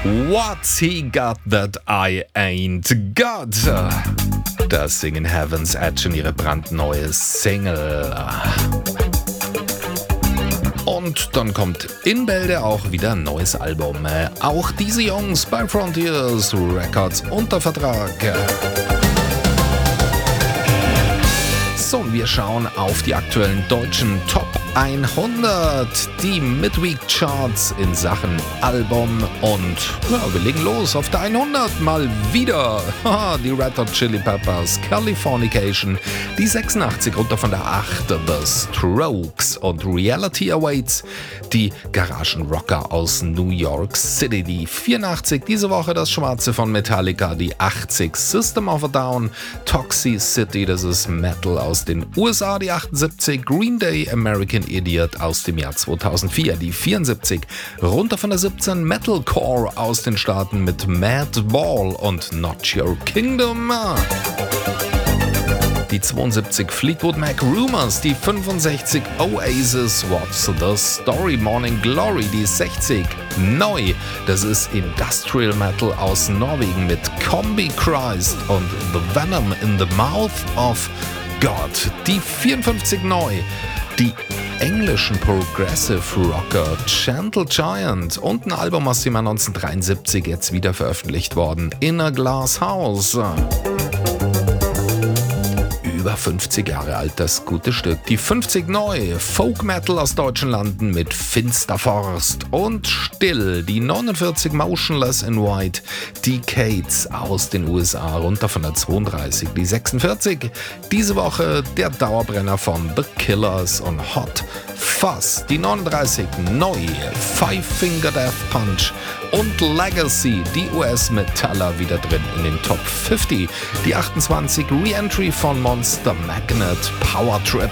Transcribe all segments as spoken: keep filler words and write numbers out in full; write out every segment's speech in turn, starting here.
What's he got that I ain't got? Das singen Heaven's Edge in ihre brandneue Single. Und dann kommt in Bälde auch wieder ein neues Album. Auch diese Jungs bei Frontiers Records unter Vertrag. So, und wir schauen auf die aktuellen deutschen Top hundert, die Midweek-Charts in Sachen Album. Und ja, wir legen los auf der hundert mal wieder. Die Red Hot Chili Peppers, Californication, die sechsundachtzig runter von der acht, The Strokes und Reality Awaits, die Garagenrocker aus New York City, die vierundachtzig, diese Woche das Schwarze von Metallica, die achtzig, System of a Down, Toxicity, das ist Metal aus den U S A, die achtundsiebzig, Green Day, American Idiot aus dem Jahr zweitausendvier, die vierundsiebzig, runter von der siebzehn, Metalcore aus den Staaten mit Madball und Not Your Kingdom. Die zweiundsiebzig, Fleetwood Mac Rumors, die fünfundsechzig, Oasis, What's the Story, Morning Glory, die sechzig, neu, das ist Industrial Metal aus Norwegen mit Combi Christ und The Venom in the Mouth of God, die vierundfünfzig, neu, die englischen Progressive Rocker Gentle Giant und ein Album aus dem Jahr neunzehnhundertdreiundsiebzig jetzt wieder veröffentlicht worden, Inner Glass House. Über fünfzig Jahre alt, das gute Stück. Die fünfzig, neu, Folk Metal aus deutschen Landen mit Finsterforst und Still. Die neunundvierzig, Motionless in White, Decades aus den U S A, runter von der zweiunddreißig. Die sechsundvierzig, diese Woche der Dauerbrenner von The Killers und Hot Fuzz. Die neununddreißig, neu, Five Finger Death Punch und Legacy, die U S-Metaller wieder drin in den Top fünfzig. Die achtundzwanzig, Re-Entry von Monster Magnet, Power Trip.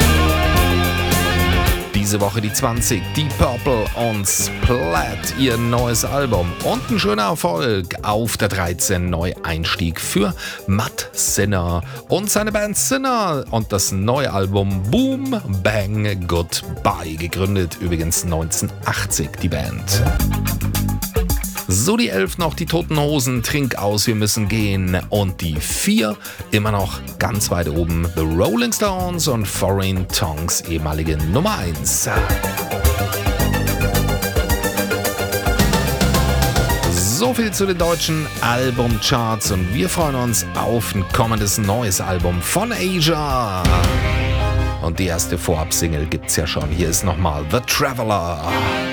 Diese Woche die zwanzig, Deep Purple und Splat, ihr neues Album. Und ein schöner Erfolg auf der dreizehn, Neueinstieg für Matt Sinner und seine Band Sinner und das neue Album Boom Bang Goodbye, gegründet übrigens neunzehnhundertachtzig, die Band. So, die elf noch, die Toten Hosen, Trink aus, wir müssen gehen. Und die vier, immer noch ganz weit oben, The Rolling Stones und Foreign Tongues, ehemalige Nummer eins. So viel zu den deutschen Albumcharts und wir freuen uns auf ein kommendes neues Album von Asia. Und die erste Vorab-Single gibt's ja schon. Hier ist nochmal The Traveler.